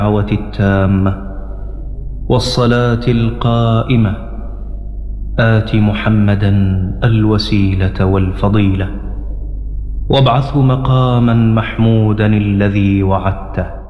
الدعوة التامة والصلاة القائمة آت محمدا الوسيلة والفضيلة وابعثه مقاما محمودا الذي وعدته